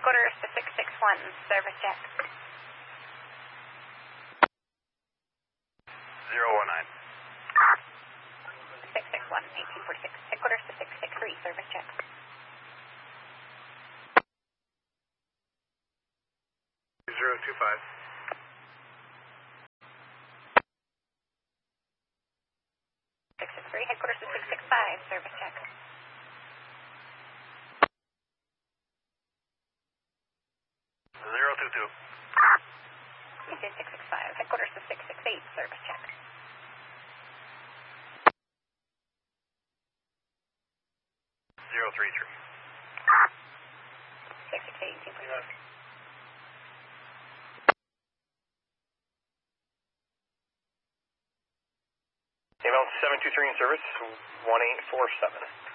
headquarters to 661, service check. 019. 661, 1846, headquarters to 663, service check. 025. 663, headquarters to 665, service check. 022. 665, headquarters to 668, service check. 033. 668, 1846. Email 723 in service, 1847.